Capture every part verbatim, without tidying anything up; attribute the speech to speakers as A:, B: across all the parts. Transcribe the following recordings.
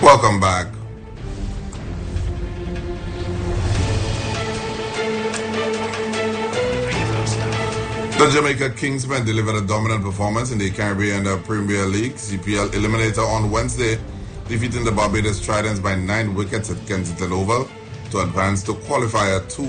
A: Welcome back. The Jamaica Kingsmen delivered a dominant performance in the Caribbean Premier League C P L Eliminator on Wednesday, defeating the Barbados Tridents by nine wickets at Kensington Oval to advance to qualifier two.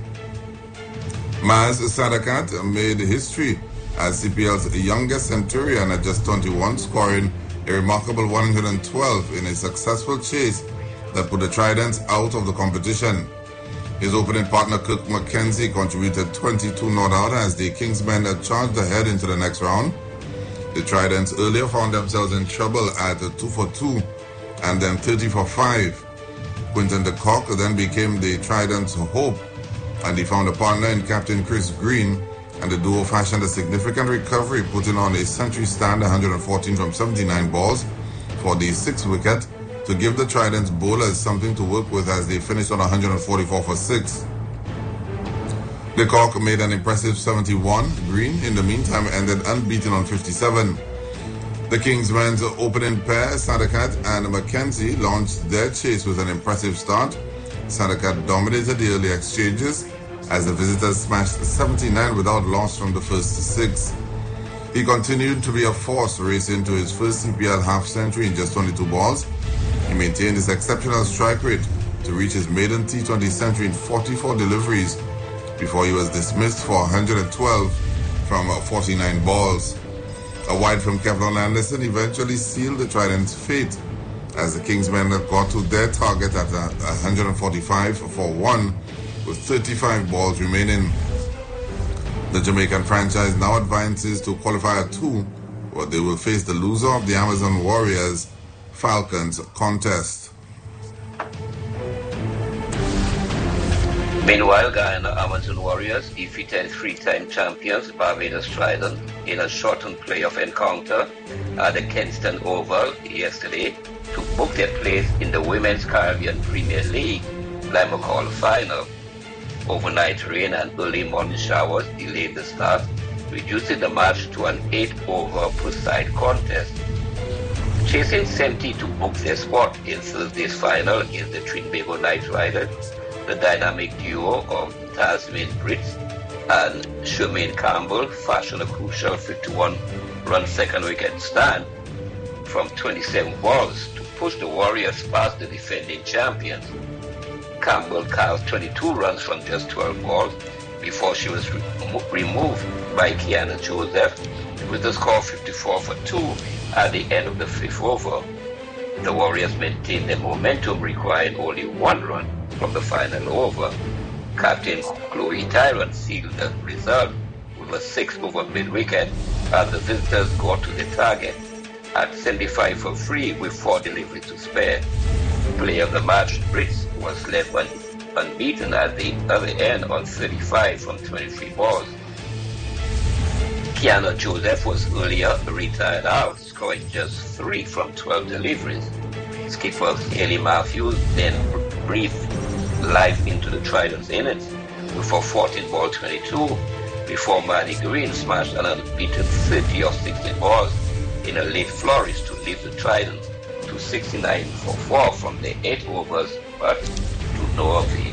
A: Maz Sadakat made history as C P L's youngest centurion at just twenty-one, scoring a remarkable one hundred twelve in a successful chase that put the Tridents out of the competition. His opening partner Kirk McKenzie contributed twenty-two not out as the Kingsmen charged ahead into the next round. The Tridents earlier found themselves in trouble at two for two and then thirty for five. Quinton de Kock then became the Tridents' hope, and he found a partner in Captain Chris Green, and the duo fashioned a significant recovery, putting on a century stand one hundred fourteen from seventy-nine balls for the sixth wicket to give the Tridents bowlers something to work with as they finished on one hundred forty-four for six. De Kock made an impressive seventy-one. Green, in the meantime, ended unbeaten on fifty-seven. The Kingsmen's opening pair, Sadakat and McKenzie, launched their chase with an impressive start. Sadakat dominated the early exchanges as the visitors smashed seventy-nine without loss from the first six. He continued to be a force, racing to his first C P L half-century in just twenty-two balls. He maintained his exceptional strike rate to reach his maiden T twenty century in forty-four deliveries before he was dismissed for one hundred twelve from forty-nine balls. A wide from Kevlon Anderson eventually sealed the Trident's fate as the Kingsmen got to their target at one hundred forty-five for one with thirty-five balls remaining. The Jamaican franchise now advances to qualifier two, where they will face the loser of the Amazon Warriors Falcons contest.
B: Meanwhile, Guyana Amazon Warriors defeated three-time champions Barbados Trident in a shortened playoff encounter at the Kensington Oval yesterday to book their place in the Women's Caribbean Premier League Lima Call final. Overnight rain and early morning showers delayed the start, reducing the match to an eight-over per side contest. Chasing seventy to book their spot in Thursday's final against the Trinbago Knight Riders, the dynamic duo of Tasmin Brits and Shermaine Campbell fashioned a crucial fifty-one run second wicket stand from twenty-seven balls to push the Warriors past the defending champions. Campbell carved twenty-two runs from just twelve balls before she was re- removed by Kiana Joseph with the score fifty-four for two at the end of the fifth over. The Warriors maintained their momentum, requiring only one run from the final over. Captain Chloe Tyrant sealed the result with a six-over mid-wicket as the visitors got to the target at seventy-five for three with four deliveries to spare. Player of the match, Brits, was left unbeaten at the other end on thirty-five from twenty-three balls. Kiana Joseph was earlier retired out, scoring just three from twelve deliveries. Skipper Haley Matthews then breathed life into the Trident's innings with a fourteen ball twenty-two before Maddie Green smashed an unbeaten thirty or sixty balls in a late flourish to leave the Trident to sixty-nine for four from the eight overs, but to no avail.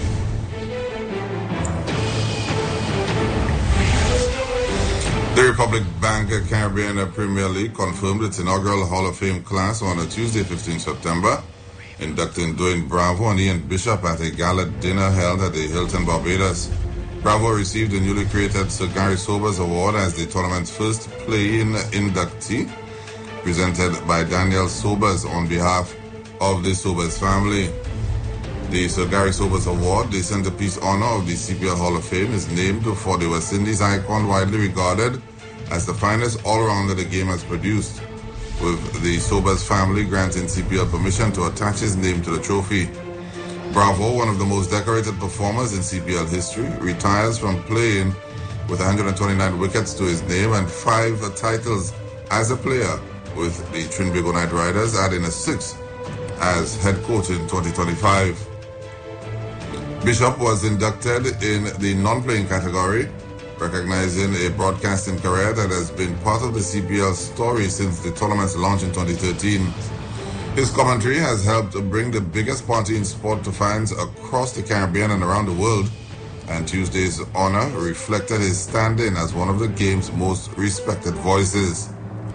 A: The Republic Bank Caribbean Premier League confirmed its inaugural Hall of Fame class on a Tuesday, fifteenth September, inducting Dwayne Bravo and Ian Bishop at a gala dinner held at the Hilton Barbados. Bravo received the newly created Sir Gary Sobers Award as the tournament's first play-in inductee, presented by Daniel Sobers on behalf of the Sobers family. The Sir Gary Sobers Award, the centerpiece honor of the C P L Hall of Fame, is named for the West Indies icon widely regarded as the finest all-rounder the game has produced, with the Sobers family granting C P L permission to attach his name to the trophy. Bravo, one of the most decorated performers in C P L history, retires from playing with one hundred twenty-nine wickets to his name and five titles as a player with the Trinbago Knight Riders, adding a sixth as head coach in twenty twenty-five. Bishop was inducted in the non-playing category, recognizing a broadcasting career that has been part of the C P L story since the tournament's launch in twenty thirteen. His commentary has helped bring the biggest party in sport to fans across the Caribbean and around the world, and Tuesday's honor reflected his standing as one of the game's most respected voices.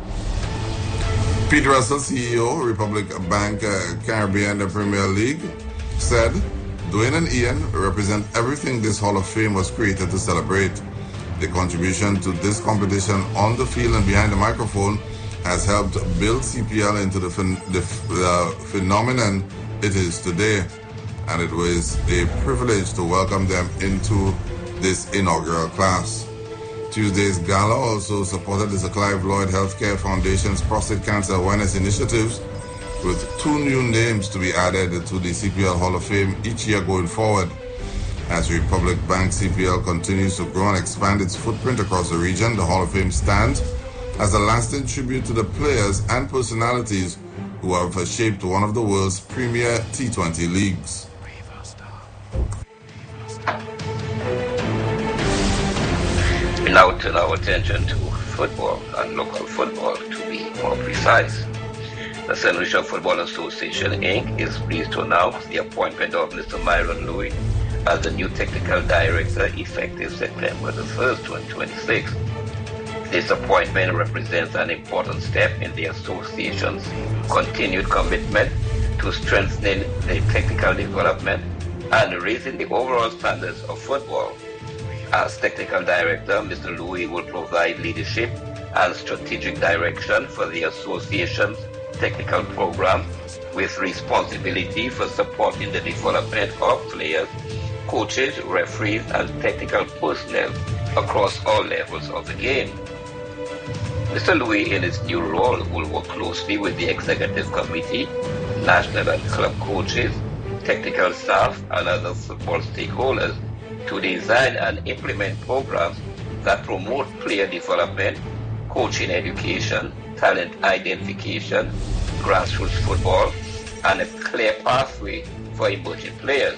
A: Pete Russell, C E O, Republic Bank uh, Caribbean Premier League, said, Dwayne and Ian represent everything this Hall of Fame was created to celebrate. The contribution to this competition on the field and behind the microphone has helped build C P L into the, phen the uh, phenomenon it is today, and it was a privilege to welcome them into this inaugural class. Tuesday's gala also supported the Sir Clive Lloyd Healthcare Foundation's prostate cancer awareness initiatives, with two new names to be added to the C P L Hall of Fame each year going forward. As Republic Bank C P L continues to grow and expand its footprint across the region, the Hall of Fame stands as a lasting tribute to the players and personalities who have shaped one of the world's premier T twenty leagues.
B: We now turn our attention to football and local football, to be more precise. The Saint Lucia Football Association, Incorporated is pleased to announce the appointment of Mister Myron Louis as the new technical director effective September the first, twenty twenty-six. This appointment represents an important step in the association's continued commitment to strengthening the technical development and raising the overall standards of football. As technical director, Mister Louis will provide leadership and strategic direction for the association's technical program, with responsibility for supporting the development of players, coaches, referees, and technical personnel across all levels of the game. Mister Louis, in his new role, will work closely with the executive committee, national and club coaches, technical staff, and other football stakeholders to design and implement programs that promote player development, coaching education, talent identification, grassroots football, and a clear pathway for emerging players.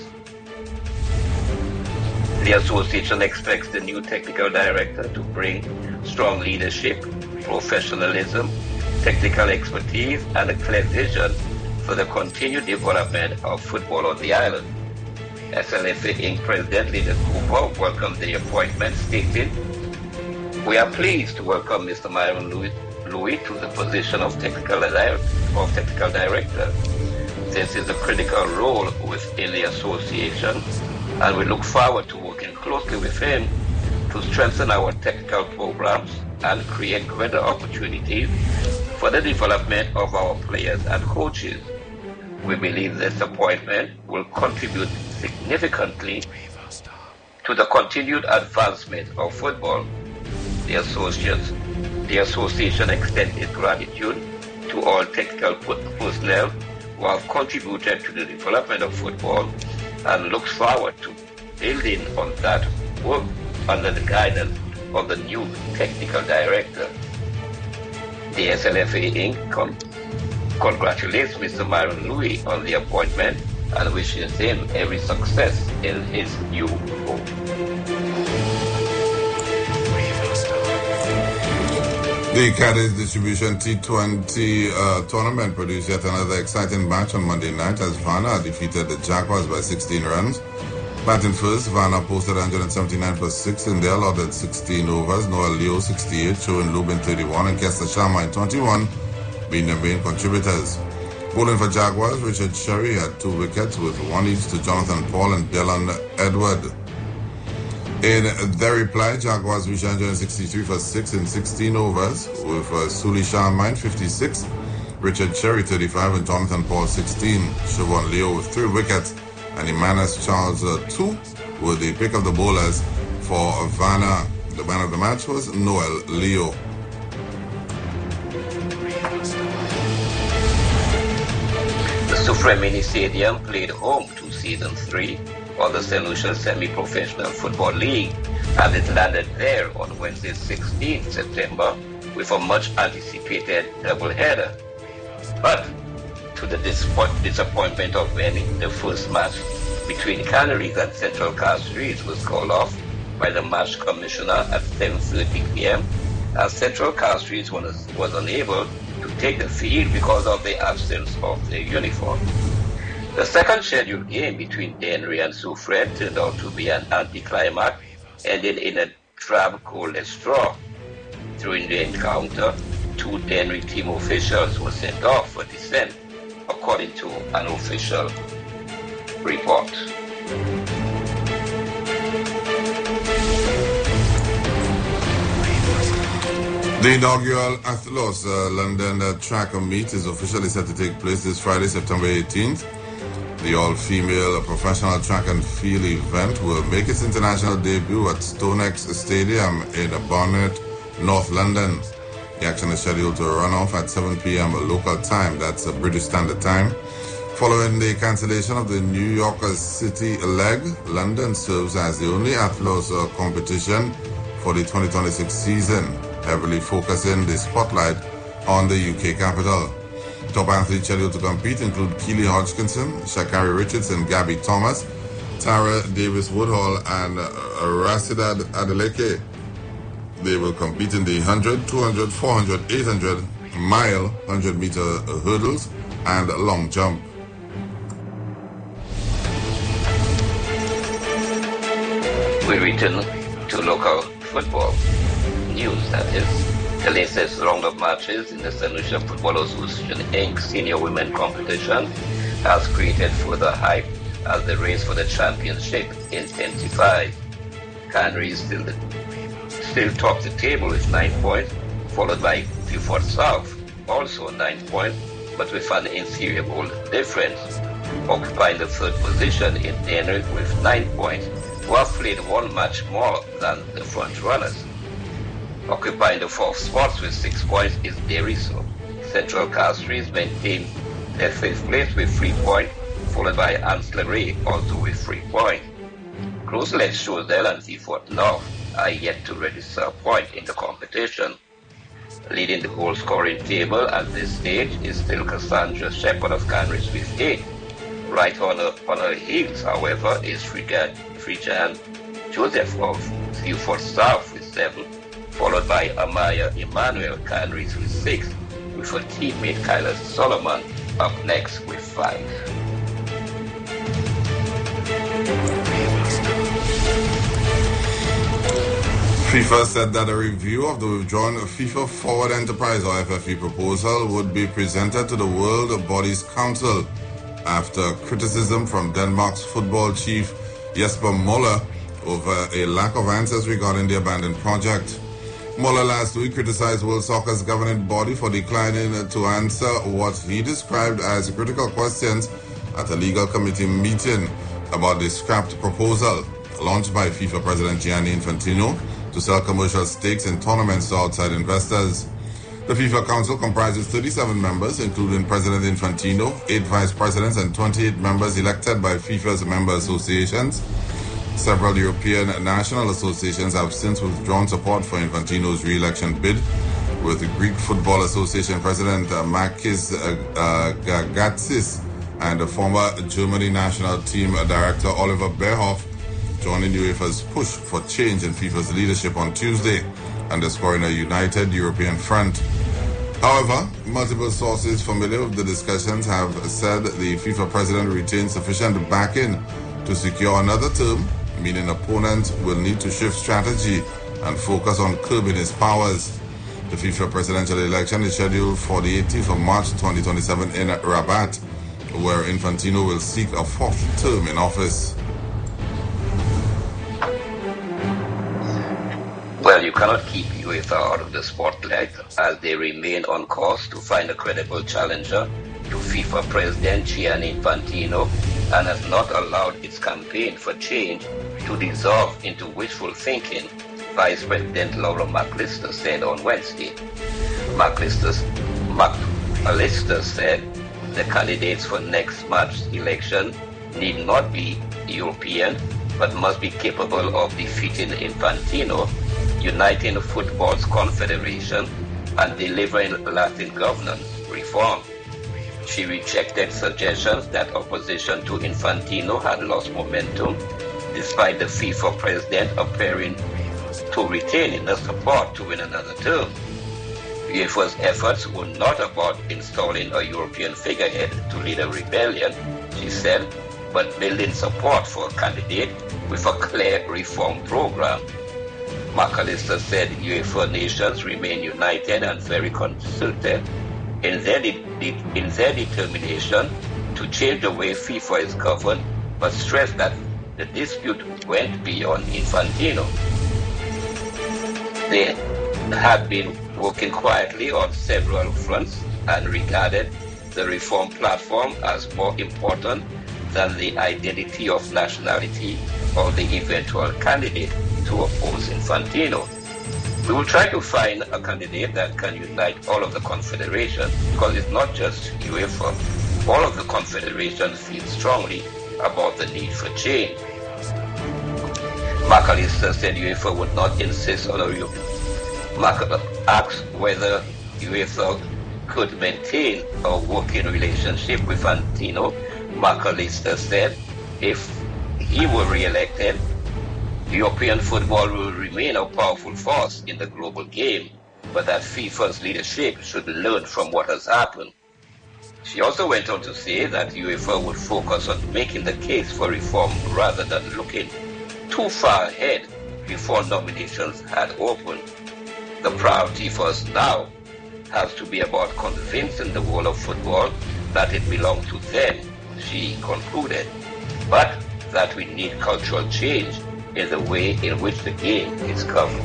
B: The association expects the new technical director to bring strong leadership, professionalism, technical expertise, and a clear vision for the continued development of football on the island. S L F A Incorporated President Linda Cooper welcomed the appointment, stating, "We are pleased to welcome Mister Myron Louis, Louis to the position of technical, of technical director. This is a critical role within the association, and we look forward to working closely with him to strengthen our technical programs and create greater opportunities for the development of our players and coaches. We believe this appointment will contribute significantly to the continued advancement of football. The association, the association extends its gratitude to all technical personnel who have contributed to the development of football, and looks forward to building on that work under the guidance of the new technical director." The S L F A Incorporated con congratulates Mister Myron Louis on the appointment and wishes him every success in his new role.
A: The Cadiz Distribution T twenty uh, tournament produced yet another exciting match on Monday night as Varna defeated the Jaguars by sixteen runs. Batting first, Varna posted one hundred seventy-nine for six in their allotted sixteen overs. Noel Leo sixty-eight, Choen Lubin thirty-one, and Kester Sharma twenty-one being the main contributors. Bowling for Jaguars, Richard Sherry had two wickets with one each to Jonathan Paul and Dylan Edward. In their reply, Jaguars reached one hundred sixty-three for six in sixteen overs with uh, Suli Sharma fifty-six, Richard Sherry thirty-five, and Jonathan Paul sixteen. Siobhan Leo with three wickets, and Emmanuel Charles uh, two were the pick of the bowlers for Varna. The man of the match was Noel Leo.
B: The Sufremini Stadium played home to season three of the Saint Lucia Semi-Professional Football League, and it landed there on Wednesday, sixteenth September, with a much-anticipated doubleheader. But to the disappointment of many, the first match between Canaries and Central Castries was called off by the match commissioner at seven thirty p m as Central Castries was, was unable to take the field because of the absence of their uniform. The second scheduled game between Dennery and Soufrière turned out to be an anticlimax, ending in a drab goalless draw. During the encounter, two Dennery team officials were sent off for dissent, according to an official report.
A: The inaugural Athlos uh, London uh, track meet is officially set to take place this Friday, September eighteenth. The all-female professional track and field event will make its international debut at StoneX Stadium in Barnet, North London. The action is scheduled to run off at seven p m local time, that's British Standard Time. Following the cancellation of the New York City leg, London serves as the only Athlos uh, competition for the twenty twenty-six season, heavily focusing the spotlight on the U K capital. Top athletes scheduled to compete include Keely Hodgkinson, Sha'Carri Richardson, Gabby Thomas, Tara Davis-Woodhall, and uh, Rasidad Adeleke. They will compete in the one hundred, two hundred, four hundred, eight hundred mile, one hundred meter hurdles, and long jump.
B: We return to local football news, that is. The latest round of matches in the Saint Lucia Football Association Incorporated Senior Women Competition has created further hype as the race for the championship intensifies. Canary still, still tops the table with nine points, followed by Beaufort South, also nine points, but with an inferior goal difference. Occupying the third position in Dennery with nine points, who have played one match more than the front runners. Occupying the fourth spots with six points is Deriso. Central Castries maintain their fifth place with three points, followed by Ancillary, also with three points. Closely Choiseul and Seaford North are yet to register a point in the competition. Leading the goal scoring table at this stage is still Cassandra Shepherd of Cambridge with eight. Right on her, on her heels, however, is Frijan Joseph of Beaufort South with seven, followed by Amaya Emmanuel Canries with six, with her teammate Kyla Solomon up next with five.
A: FIFA said that a review of the withdrawn FIFA Forward Enterprise or F F E proposal would be presented to the World Bodies Council after criticism from Denmark's football chief Jesper Muller over a lack of answers regarding the abandoned project. Muller last week criticized World Soccer's governing body for declining to answer what he described as critical questions at a legal committee meeting about the scrapped proposal launched by FIFA President Gianni Infantino to sell commercial stakes in tournaments to outside investors. The FIFA Council comprises thirty-seven members, including President Infantino, eight vice presidents, and twenty-eight members elected by FIFA's member associations. Several European national associations have since withdrawn support for Infantino's re-election bid, with the Greek Football Association President uh, Makis uh, uh, Gagatsis and the former Germany national team director Oliver Bierhoff joining UEFA's push for change in FIFA's leadership on Tuesday, underscoring a united European front. However, multiple sources familiar with the discussions have said the FIFA president retains sufficient backing to secure another term, meaning opponents will need to shift strategy and focus on curbing his powers. The FIFA presidential election is scheduled for the eighteenth of March twenty twenty-seven in Rabat, where Infantino will seek a fourth term in office.
B: Well, you cannot keep UEFA out of the spotlight as they remain on course to find a credible challenger to FIFA President Gianni Infantino, and has not allowed its campaign for change to dissolve into wishful thinking, Vice President Laura McAllister said on Wednesday. McAllister, McAllister said the candidates for next March's election need not be European, but must be capable of defeating Infantino, uniting football's confederation, and delivering lasting governance reform. She rejected suggestions that opposition to Infantino had lost momentum, despite the FIFA president appearing to retain enough support to win another term. UEFA's efforts were not about installing a European figurehead to lead a rebellion, she said, but building support for a candidate with a clear reform program. McAllister said UEFA nations remain united and very concerted in their, de- de- in their determination to change the way FIFA is governed, but stressed that the dispute went beyond Infantino. They had been working quietly on several fronts and regarded the reform platform as more important than the identity of nationality or the eventual candidate to oppose Infantino. We will try to find a candidate that can unite all of the confederation, because it's not just UEFA. All of the confederations feel strongly about the need for change. McAllister said UEFA would not insist on a European. McAllister asked whether UEFA could maintain a working relationship with Infantino. McAllister said if he were re-elected, European football will remain a powerful force in the global game, but that FIFA's leadership should learn from what has happened. She also went on to say that UEFA would focus on making the case for reform rather than looking too far ahead before nominations had opened. The priority for us now has to be about convincing the world of football that it belongs to them, she concluded, but that we need cultural change in the way in which the game is governed.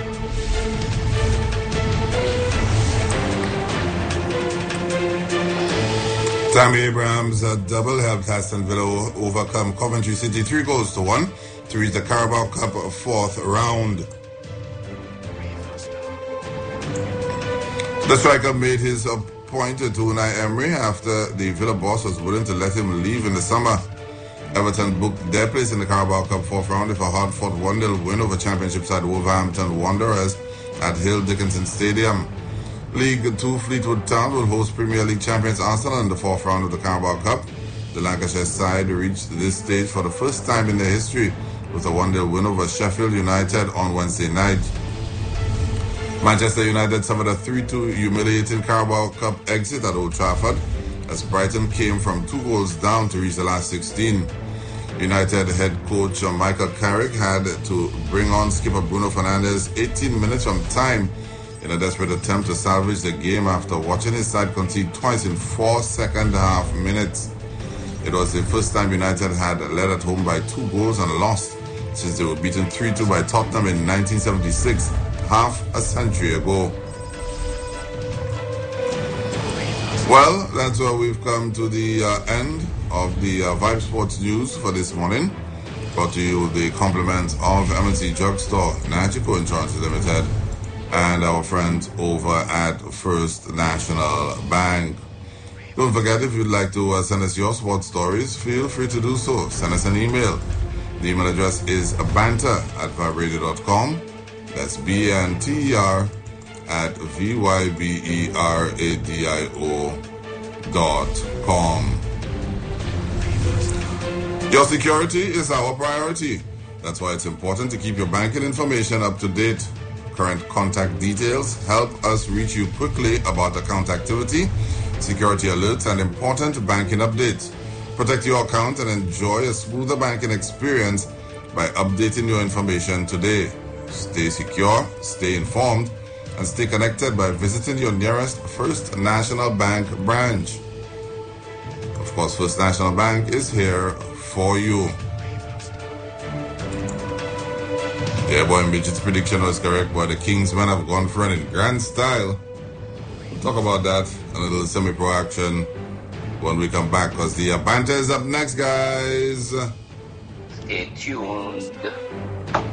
A: Tammy Abrahams uh, double helped Aston Villa overcome Coventry City three goals to one to reach the Carabao Cup fourth round. The striker made his point to Unai Emery after the Villa boss was willing to let him leave in the summer. Everton booked their place in the Carabao Cup fourth round with a hard-fought one nil win over Championship side Wolverhampton Wanderers at Hill Dickinson Stadium. League Two Fleetwood Town will host Premier League champions Arsenal in the fourth round of the Carabao Cup. The Lancashire side reached this stage for the first time in their history with a one nil win over Sheffield United on Wednesday night. Manchester United suffered a three two humiliating Carabao Cup exit at Old Trafford as Brighton came from two goals down to reach the last sixteen. United head coach Michael Carrick had to bring on skipper Bruno Fernandes eighteen minutes from time in a desperate attempt to salvage the game after watching his side concede twice in four second half minutes. It was the first time United had led at home by two goals and lost since they were beaten three two by Tottenham in nineteen seventy-six, half a century ago. Well, that's where we've come to the uh, end of the uh, Vibe Sports News for this morning. Brought to you with the compliments of M and C Drugstore, Nagico Insurance Limited, and our friends over at First National Bank. Don't forget, if you'd like to uh, send us your sports stories, feel free to do so. Send us an email. The email address is banter at viberadio dot com. That's B N T E R at V Y B E R A D I O dot com. Your security is our priority. That's why it's important to keep your banking information up to date. Current contact details help us reach you quickly about account activity, security alerts, and important banking updates. Protect your account and enjoy a smoother banking experience by updating your information today. Stay secure, stay informed, and stay connected by visiting your nearest First National Bank branch. Of course, First National Bank is here for you. Yeah, boy, Midget's prediction was correct, but the Kingsmen have gone for it in grand style. We'll talk about that and a little semi-pro action when we come back, because the banter is up next, guys.
B: Stay tuned.